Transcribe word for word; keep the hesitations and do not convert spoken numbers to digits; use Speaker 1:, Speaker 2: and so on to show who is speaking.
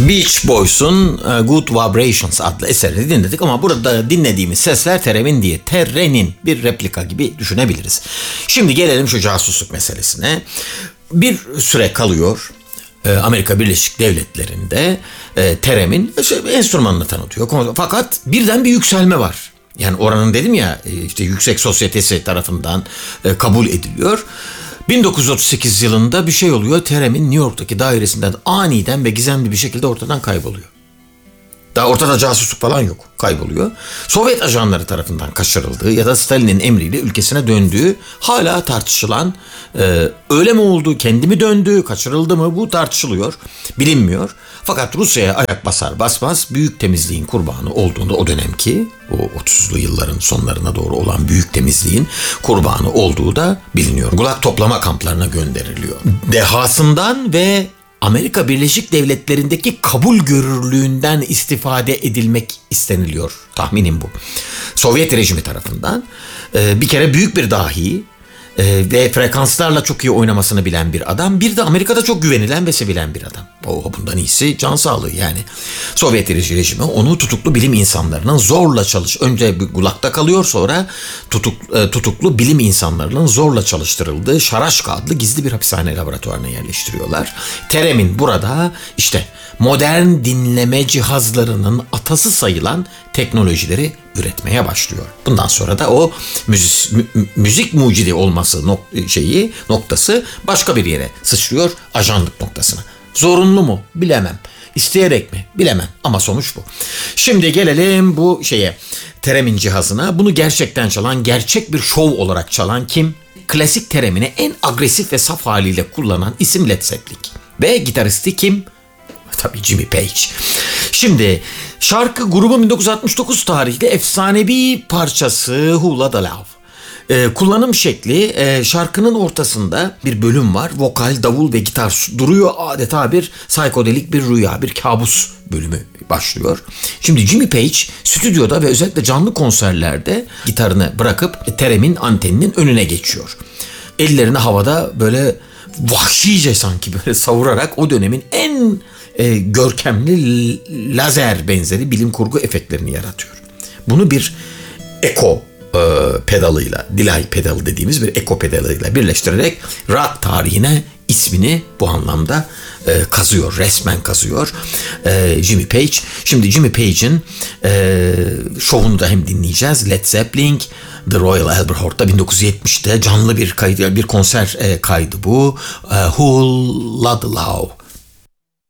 Speaker 1: Beach Boys'un Good Vibrations adlı eserini dinledik ama burada dinlediğimiz sesler Teremin diye. Terre'nin bir replika gibi düşünebiliriz. Şimdi gelelim şu casusluk meselesine. Bir süre kalıyor Amerika Birleşik Devletleri'nde Teremin enstrümanını tanıtıyor. Fakat birden bir yükselme var. Yani oranın dedim ya işte yüksek sosyetesi tarafından kabul ediliyor. bin dokuz yüz otuz sekiz yılında bir şey oluyor. Teremin New York'taki dairesinden aniden ve gizemli bir şekilde ortadan kayboluyor. Daha ortada casusluk falan yok. Kayboluyor. Sovyet ajanları tarafından kaçırıldığı ya da Stalin'in emriyle ülkesine döndüğü hala tartışılan, e, öyle mi oldu, kendi mi döndü, kaçırıldı mı, bu tartışılıyor. Bilinmiyor. Fakat Rusya'ya ayak basar basmaz büyük temizliğin kurbanı olduğunda o dönemki o otuzlu yılların sonlarına doğru olan büyük temizliğin kurbanı olduğu da biliniyor. Gulag toplama kamplarına gönderiliyor. Dehasından ve Amerika Birleşik Devletleri'ndeki kabul görürlüğünden istifade edilmek isteniliyor. Tahminim bu. Sovyet rejimi tarafından bir kere büyük bir dahi ve frekanslarla çok iyi oynamasını bilen bir adam. Bir de Amerika'da çok güvenilen ve sevilen bir adam. O bundan iyisi can sağlığı yani. Sovyet rejimi onu tutuklu bilim insanlarının zorla çalış. Önce bir Gulag'da kalıyor, sonra tutuk, tutuklu bilim insanlarının zorla çalıştırıldığı Şaraşka adlı gizli bir hapishane laboratuvarına yerleştiriyorlar. Teremin burada işte modern dinleme cihazlarının atası sayılan teknolojileri üretmeye başlıyor. Bundan sonra da o müzik, mü, müzik mucidi olması nok, şeyi noktası başka bir yere sıçrıyor, ajanlık noktasına. Zorunlu mu? Bilemem. İsteyerek mi? Bilemem. Ama sonuç bu. Şimdi gelelim bu şeye. Teremin cihazına. Bunu gerçekten çalan, gerçek bir şov olarak çalan kim? Klasik teremini en agresif ve saf haliyle kullanan isim Led Zeppelin. Ve gitaristi kim? Tabii Jimmy Page. Şimdi şarkı grubun bin dokuz yüz altmış dokuz tarihli efsanevi parçası Who Let the Love. Ee, kullanım şekli e, şarkının ortasında bir bölüm var. Vokal, davul ve gitar duruyor. Adeta bir psikodelik bir rüya, bir kabus bölümü başlıyor. Şimdi Jimmy Page stüdyoda ve özellikle canlı konserlerde gitarını bırakıp Teremin anteninin önüne geçiyor. Ellerini havada böyle vahşice sanki böyle savurarak o dönemin en e, görkemli lazer benzeri bilim kurgu efektlerini yaratıyor. Bunu bir eko e, pedalıyla, delay pedal dediğimiz bir eko pedalıyla birleştirerek rock tarihine ismini bu anlamda e, kazıyor, resmen kazıyor e, Jimmy Page. Şimdi Jimmy Page'in e, şovunu da hem dinleyeceğiz. Led Zeppelin, The Royal Albert Hall'da bin dokuz yüz yetmişte canlı bir kaydı, bir konser e, kaydı bu. E, Who Let the Love.